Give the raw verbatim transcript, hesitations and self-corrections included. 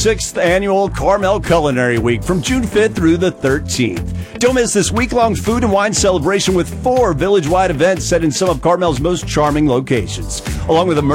sixth Annual Carmel Culinary Week from June fifth through the thirteenth. Don't miss this week-long food and wine celebration with four village-wide events set in some of Carmel's most charming locations, along with a